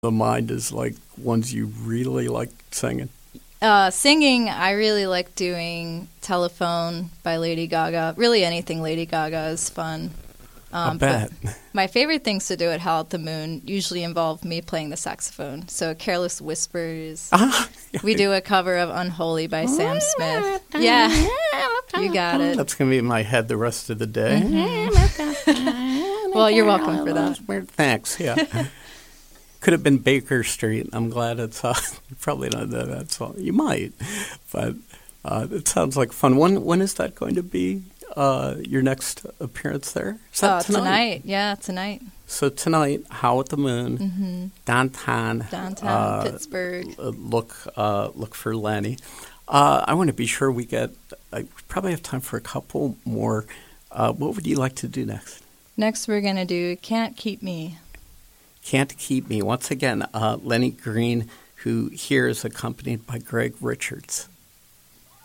the mind is like ones you really like singing? Singing, I really like doing Telephone by Lady Gaga. Really anything Lady Gaga is fun. I bet. But my favorite things to do at Howl at the Moon usually involve me playing the saxophone. So Careless Whispers. We do a cover of Unholy by Sam Smith. Yeah, you got it. That's going to be in my head the rest of the day. Well, you're welcome for that. Weird. Thanks, yeah. Could have been Baker Street. I'm glad it's you probably don't know that song. You might, but it sounds like fun. When is that going to be? Your next appearance there? Is that tonight? Yeah, tonight. So tonight, Howl at the Moon, downtown Pittsburgh. Look for Lenny. I want to be sure we get. I probably have time for a couple more. What would you like to do next? Next, we're gonna do "Can't Keep Me." Can't Keep Me. Once again, Lenny Green, who here is accompanied by Greg Richards.